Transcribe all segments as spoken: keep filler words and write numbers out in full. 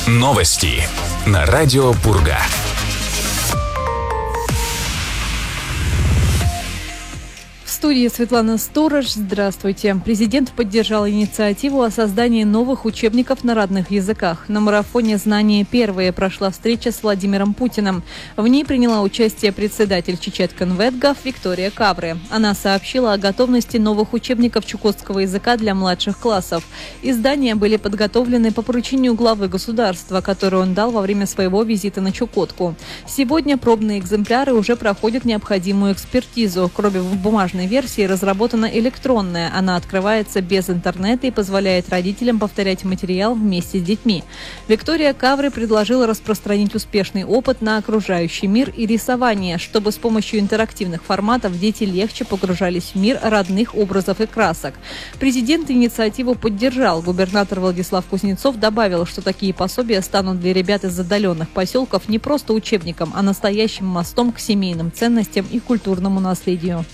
Новости на радио Пурга. В студии Светлана Сторож. Здравствуйте. Президент поддержал инициативу о создании новых учебников на родных языках. На марафоне «Знания первые» прошла встреча с Владимиром Путиным. В ней приняла участие председатель Чечетконведгав Виктория Кавре. Она сообщила о готовности новых учебников чукотского языка для младших классов. Издания были подготовлены по поручению главы государства, которое он дал во время своего визита на Чукотку. Сегодня пробные экземпляры уже проходят необходимую экспертизу. Кроме бумажной версии разработана электронная. Она открывается без интернета и позволяет родителям повторять материал вместе с детьми. Виктория Кавре предложила распространить успешный опыт на окружающий мир и рисование, чтобы с помощью интерактивных форматов дети легче погружались в мир родных образов и красок. Президент инициативу поддержал. Губернатор Владислав Кузнецов добавил, что такие пособия станут для ребят из отдаленных поселков не просто учебником, а настоящим мостом к семейным ценностям и культурному наследию.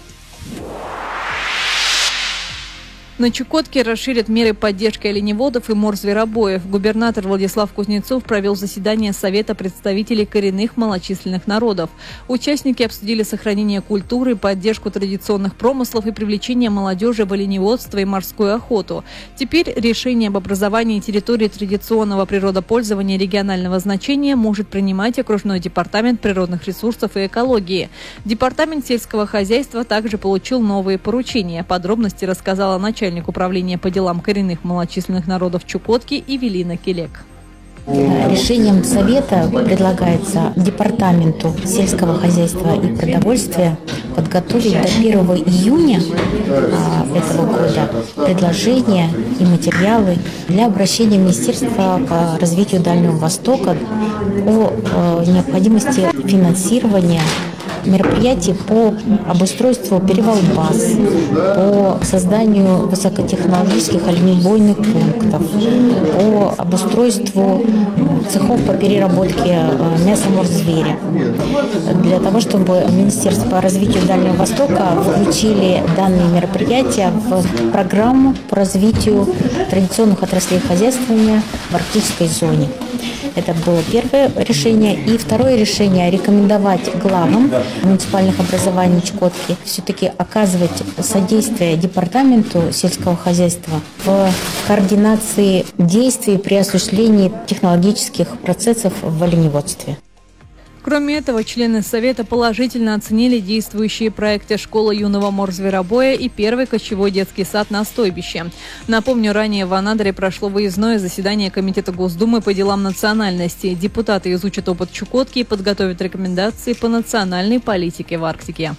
На Чукотке расширят меры поддержки оленеводов и морзверобоев. Губернатор Владислав Кузнецов провел заседание Совета представителей коренных малочисленных народов. Участники обсудили сохранение культуры, поддержку традиционных промыслов и привлечение молодежи в оленеводство и морскую охоту. Теперь решение об образовании территории традиционного природопользования регионального значения может принимать окружной департамент природных ресурсов и экологии. Департамент сельского хозяйства также получил новые поручения. Подробности рассказала начальник Начальник управления по делам коренных малочисленных народов Чукотки Эвелина Келек. Решением Совета предлагается Департаменту сельского хозяйства и продовольствия подготовить до первого июня этого года предложения и материалы для обращения Министерства по развитию Дальнего Востока о необходимости финансирования мероприятий по обустройству перевалбаз, по созданию высокотехнологических оленебойных пунктов, по обустройству цехов по переработке мяса морзверя. Для того, чтобы Министерство по развитию Дальнего Востока включили данные мероприятия в программу по развитию традиционных отраслей хозяйствования в арктической зоне. Это было первое решение. И второе решение – рекомендовать главам муниципальных образований Чукотки все-таки оказывать содействие Департаменту сельского хозяйства в координации действий при осуществлении технологических процессов в оленеводстве. Кроме этого, члены Совета положительно оценили действующие проекты «Школа юного морзверобоя» и первый кочевой детский сад на стойбище. Напомню, ранее в Анадыре прошло выездное заседание Комитета Госдумы по делам национальности. Депутаты изучат опыт Чукотки и подготовят рекомендации по национальной политике в Арктике.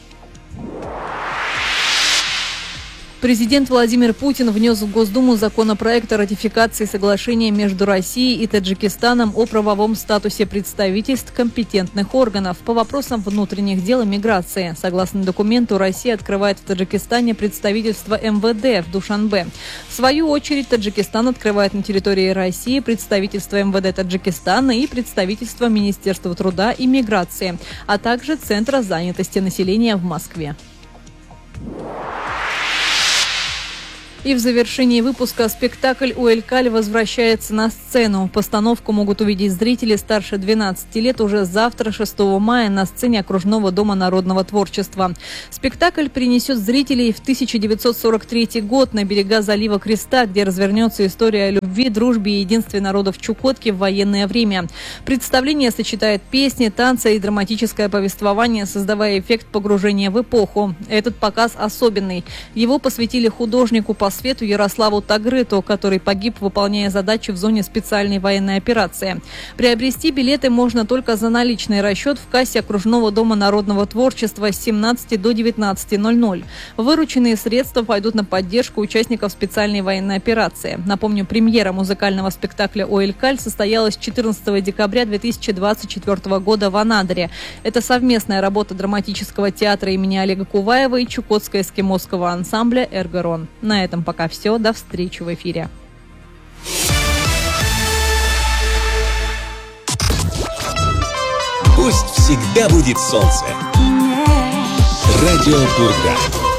Президент Владимир Путин внес в Госдуму законопроект о ратификации соглашения между Россией и Таджикистаном о правовом статусе представительств компетентных органов по вопросам внутренних дел и миграции. Согласно документу, Россия открывает в Таджикистане представительство эм вэ дэ в Душанбе. В свою очередь, Таджикистан открывает на территории России представительство эм вэ дэ Таджикистана и представительство Министерства труда и миграции, а также Центра занятости населения в Москве. И в завершении выпуска спектакль «Уэлькаль» возвращается на сцену. Постановку могут увидеть зрители старше двенадцати лет уже завтра, шестого мая, на сцене Окружного дома народного творчества. Спектакль перенесет зрителей в тысяча девятьсот сорок третий год на берега залива Креста, где развернется история о любви, дружбе и единстве народов Чукотки в военное время. Представление сочетает песни, танцы и драматическое повествование, создавая эффект погружения в эпоху. Этот показ особенный. Его посвятили художнику по свету Ярославу Тагрыту, который погиб, выполняя задачи в зоне специальной военной операции. Приобрести билеты можно только за наличный расчет в кассе Окружного дома народного творчества с семнадцати до девятнадцати ноль-ноль. Вырученные средства пойдут на поддержку участников специальной военной операции. Напомню, премьера музыкального спектакля «Уэлькаль» состоялась четырнадцатого декабря две тысячи двадцать четвёртого года в Анадыре. Это совместная работа драматического театра имени Олега Куваева и Чукотско-эскимосского ансамбля «Эргарон». На этом пока все. До встречи в эфире. Пусть всегда будет солнце. Радио Пурга.